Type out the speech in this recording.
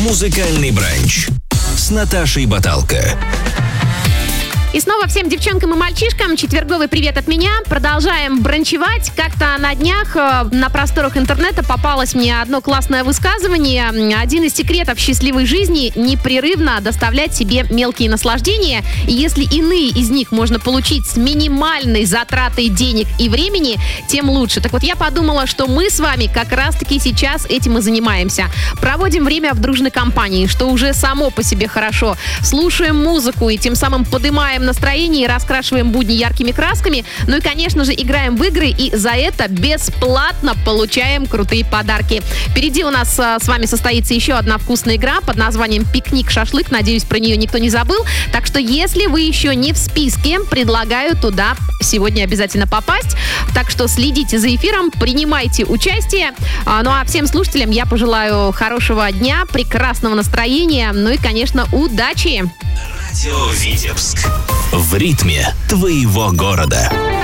Музыкальный бранч с Наташей Баталко. И снова всем девчонкам и мальчишкам четверговый привет от меня. Продолжаем бранчевать. Как-то на днях на просторах интернета попалось мне одно классное высказывание. Один из секретов счастливой жизни — непрерывно доставлять себе мелкие наслаждения. И если иные из них можно получить с минимальной затратой денег и времени, тем лучше. Так вот, я подумала, что мы с вами как раз-таки сейчас этим и занимаемся. Проводим время в дружной компании, что уже само по себе хорошо. Слушаем музыку и тем самым поднимаем настроение и раскрашиваем будни яркими красками. Ну и, конечно же, играем в игры и за это бесплатно получаем крутые подарки. Впереди у нас с вами состоится еще одна вкусная игра под названием «Пикник-шашлык». Надеюсь, про нее никто не забыл. Так что, если вы еще не в списке, предлагаю туда сегодня обязательно попасть. Так что следите за эфиром, принимайте участие. Ну а всем слушателям я пожелаю хорошего дня, прекрасного настроения, ну и, конечно, удачи! Радио Витебск. В ритме твоего города.